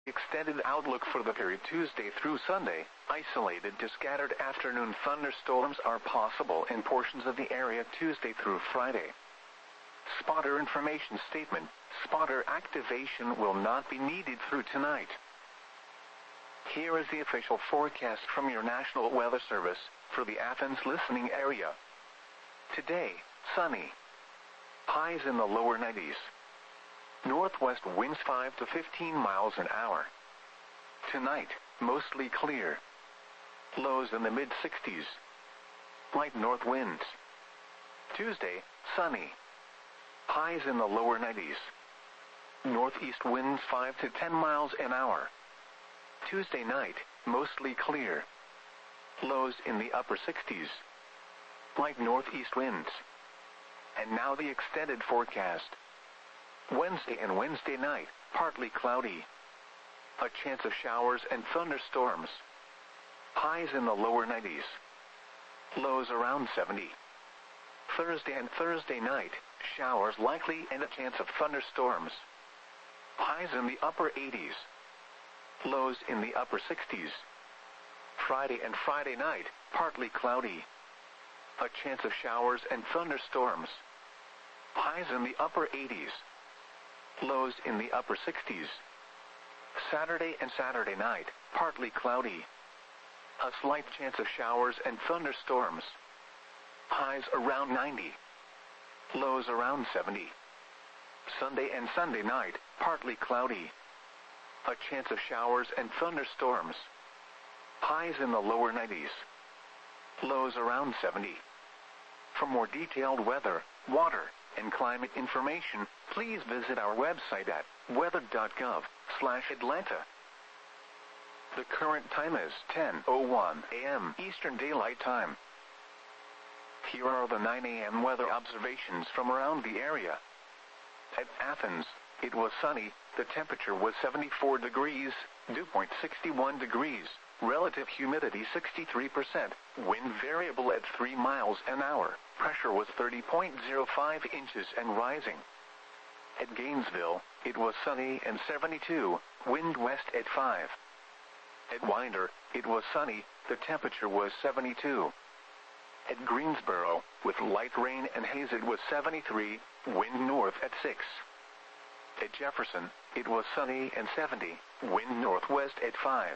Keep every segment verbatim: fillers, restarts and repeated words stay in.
Extended outlook for the period Tuesday through Sunday. Isolated to scattered afternoon thunderstorms are possible in portions of the area Tuesday through Friday. Spotter information statement. Spotter activation will not be needed through tonight. Here is the official forecast from your National Weather Service for the Athens listening area. Today, sunny. Highs in the lower nineties. Northwest winds five to fifteen miles an hour. Tonight, mostly clear. Lows in the mid-sixties. Light north winds. Tuesday, sunny. Highs in the lower nineties. Northeast winds five to ten miles an hour. Tuesday night, mostly clear. Lows in the upper sixties. Light northeast winds. And now the extended forecast. Wednesday and Wednesday night, partly cloudy. A chance of showers and thunderstorms. Highs in the lower nineties. Lows around seventy. Thursday and Thursday night, showers likely and a chance of thunderstorms. Highs in the upper eighties. Lows in the upper sixties. Friday and Friday night, partly cloudy. A chance of showers and thunderstorms. Highs in the upper eighties. Lows in the upper sixties. Saturday and Saturday night, partly cloudy. A slight chance of showers and thunderstorms. Highs around ninety. Lows around seventy. Sunday and Sunday night, partly cloudy. A chance of showers and thunderstorms. Highs in the lower nineties. Lows around seventy. For more detailed weather, water, and climate information, please visit our website at weather dot gov slash Atlanta. The current time is ten oh one a m Eastern Daylight Time. Here are the nine a m weather observations from around the area. At Athens, it was sunny, the temperature was seventy-four degrees, dew point sixty-one degrees, relative humidity sixty-three percent, wind variable at three miles an hour, pressure was thirty point zero five inches and rising. At Gainesville, it was sunny and seventy-two, wind west at five. At Winder, it was sunny, the temperature was seventy-two. At Greensboro, with light rain and haze it was seventy-three, wind north at six. At Jefferson, it was sunny and seventy, wind northwest at five.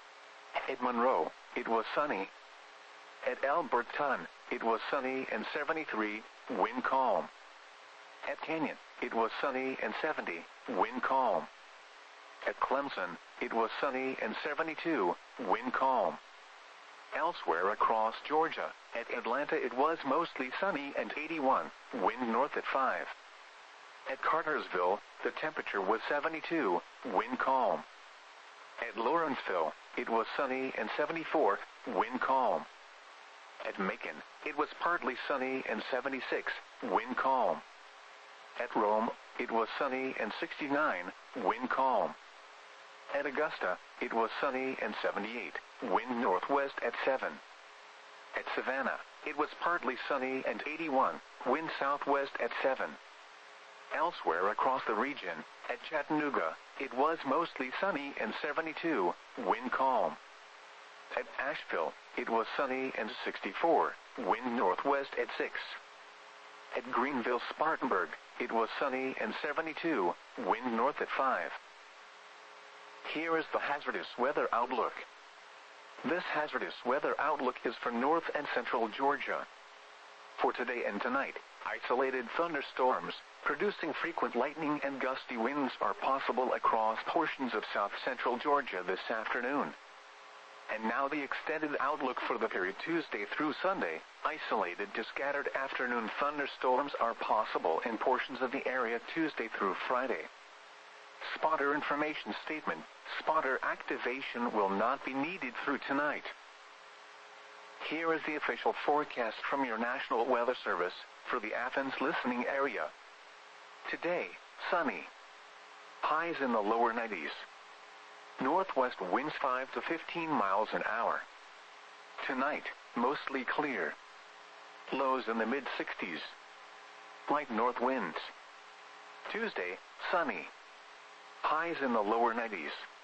At Monroe, it was sunny. At Alberton, it was sunny and seventy-three, wind calm. At Canyon, it was sunny and seventy, wind calm. At Clemson, it was sunny and seventy-two, wind calm. Elsewhere across Georgia, at Atlanta it was mostly sunny and eighty-one, wind north at five. At Cartersville, the temperature was seventy-two, wind calm. At Lawrenceville, it was sunny and seventy-four, wind calm. At Macon, it was partly sunny and seventy-six, wind calm. At Rome, it was sunny and sixty-nine, wind calm. At Augusta, it was sunny and seventy-eight, wind northwest at seven. At Savannah, it was partly sunny and eighty-one, wind southwest at seven. Elsewhere across the region, at Chattanooga, it was mostly sunny and seventy-two, wind calm. At Asheville, it was sunny and sixty-four, wind northwest at six. At Greenville-Spartanburg, it was sunny and seventy-two, wind north at five. Here is the hazardous weather outlook. This hazardous weather outlook is for north and central Georgia. For today and tonight, isolated thunderstorms, producing frequent lightning and gusty winds are possible across portions of south-central Georgia this afternoon. And now the extended outlook for the period Tuesday through Sunday. Isolated to scattered afternoon thunderstorms are possible in portions of the area Tuesday through Friday. Spotter information statement. Spotter activation will not be needed through tonight. Here is the official forecast from your National Weather Service for the Athens listening area. Today, sunny. Highs in the lower nineties. Northwest winds five to fifteen miles an hour. Tonight, mostly clear. Lows in the mid-sixties. Light north winds. Tuesday, sunny. Highs in the lower nineties.